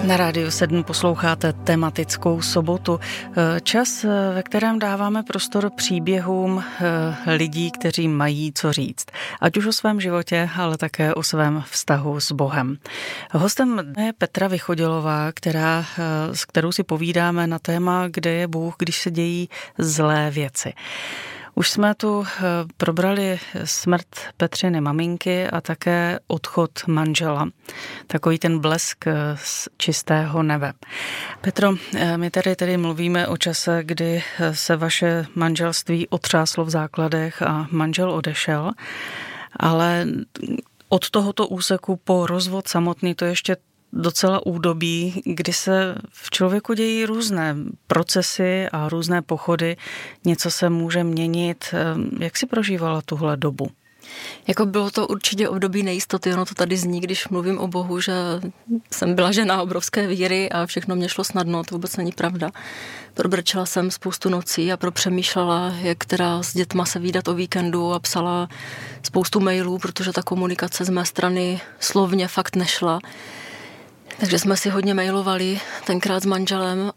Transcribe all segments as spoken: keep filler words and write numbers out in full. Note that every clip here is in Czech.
Na Rádiu sedm posloucháte tematickou sobotu. Čas, ve kterém dáváme prostor příběhům lidí, kteří mají co říct. Ať už o svém životě, ale také o svém vztahu s Bohem. Hostem je Petra Vychodilová, která, s kterou si povídáme na téma, kde je Bůh, když se dějí zlé věci. Už jsme tu probrali smrt Petřiny maminky a také odchod manžela. Takový ten blesk z čistého nebe. Petro, my tady tedy mluvíme o čase, kdy se vaše manželství otřáslo v základech a manžel odešel, ale od tohoto úseku po rozvod samotný to ještě docela údobí, kdy se v člověku dějí různé procesy a různé pochody. Něco se může měnit. Jak jsi prožívala tuhle dobu? Jako bylo to určitě období nejistoty, ono to tady zní, když mluvím o Bohu, že jsem byla žena obrovské víry a všechno mě šlo snadno, to vůbec není pravda. Probrčela jsem spoustu nocí a propřemýšlela, jak teda s dětma se vídat o víkendu a psala spoustu mailů, protože ta komunikace z mé strany slovně fakt nešla. Takže jsme si hodně mailovali tenkrát s manželem.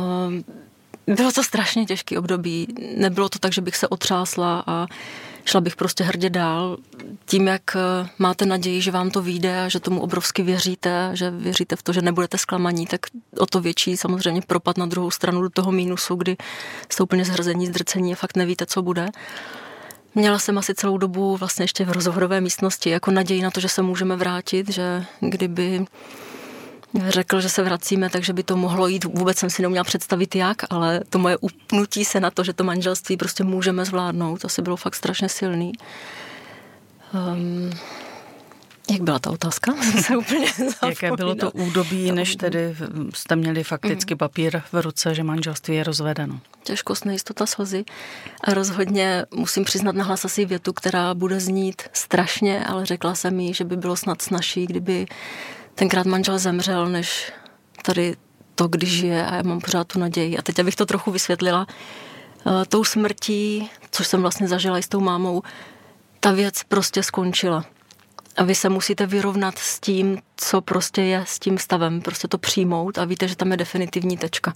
Bylo to strašně těžký období. Nebylo to tak, že bych se otřásla a šla bych prostě hrdě dál. Tím, jak máte naději, že vám to vyjde a že tomu obrovsky věříte, že věříte v to, že nebudete zklamaní, tak o to větší samozřejmě propad na druhou stranu do toho mínusu, kdy jste úplně zhrzení, zdrcení a fakt nevíte, co bude. Měla jsem asi celou dobu vlastně ještě v rozhovorové místnosti jako naději na to, že se můžeme vrátit, že kdyby řekl, že se vracíme, takže by to mohlo jít. Vůbec jsem si neuměla představit jak, ale to moje upnutí se na to, že to manželství prostě můžeme zvládnout, asi bylo fakt strašně silný. Um, jak byla ta otázka? se úplně Jaké bylo to údobí, než tedy jste měli fakticky papír v ruce, že manželství je rozvedeno? Těžkost, nejistota, slzy. A rozhodně musím přiznat nahlas asi větu, která bude znít strašně, ale řekla jsem jí, že by bylo snad snazší, kdyby tenkrát manžel zemřel, než tady to, když žije a já mám pořád tu naději. A teď abych to trochu vysvětlila. Tou smrtí, což jsem vlastně zažila i s tou mámou, ta věc prostě skončila. A vy se musíte vyrovnat s tím, co prostě je s tím stavem. Prostě to přijmout a víte, že tam je definitivní tečka.